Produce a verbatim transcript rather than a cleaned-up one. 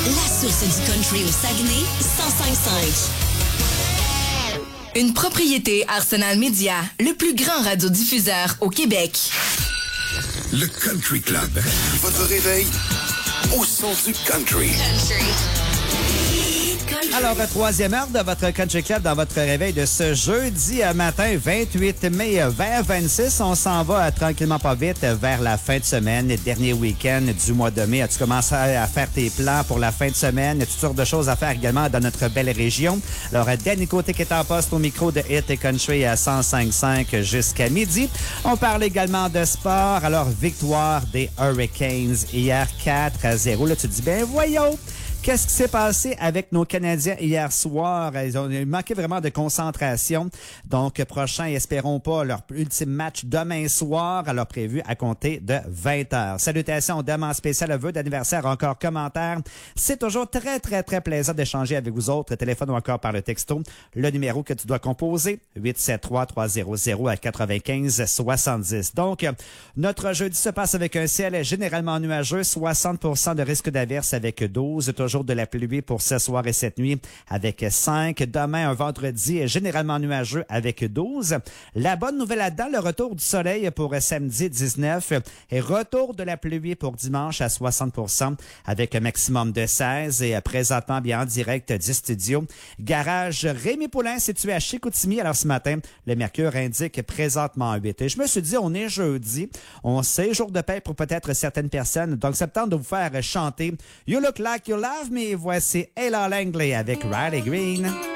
La source du country au Saguenay, cent cinq virgule cinq. Une propriété Arsenal Media, le plus grand radiodiffuseur au Québec. Le Country Club. Votre réveil au son du country. Country. Alors, troisième heure de votre Country Club dans votre réveil de ce jeudi matin, vingt-huit mai vingt vingt-six. On s'en va euh, tranquillement pas vite vers la fin de semaine, dernier week-end du mois de mai. As-tu commencé à faire tes plans pour la fin de semaine? Toutes sortes de choses à faire également dans notre belle région. Alors, Danny Côté qui est en poste au micro de Hit et Country à cent cinq virgule cinq jusqu'à midi. On parle également de sport. Alors, victoire des Hurricanes hier quatre à zéro. Là, tu te dis, ben voyons! Qu'est-ce qui s'est passé avec nos Canadiens hier soir? Ils ont manqué vraiment de concentration. Donc, prochain, espérons pas, leur ultime match demain soir, alors prévu à compter de vingt heures. Salutations, demande spéciale, vœux d'anniversaire, encore commentaires. C'est toujours très, très, très plaisant d'échanger avec vous autres, téléphone ou encore par le texto. Le numéro que tu dois composer, huit sept trois trois zéro zéro à quatre-vingt-quinze soixante-dix. Donc, notre jeudi se passe avec un ciel généralement nuageux, soixante pour cent de risque d'averse avec douze, toujours de la pluie pour ce soir et cette nuit avec cinq. Demain, un vendredi généralement nuageux avec douze. La bonne nouvelle là-dedans, le retour du soleil pour samedi dix-neuf et retour de la pluie pour dimanche à soixante pour cent avec un maximum de seize. Et présentement, bien en direct du studio, garage Rémi Poulain situé à Chicoutimi. Alors ce matin, le mercure indique présentement huit. Et je me suis dit, on est jeudi, on sait, jour de paix pour peut-être certaines personnes. Donc, c'est le temps de vous faire chanter You Look Like You Love Me. Voici Ella Langley avec Riley Green.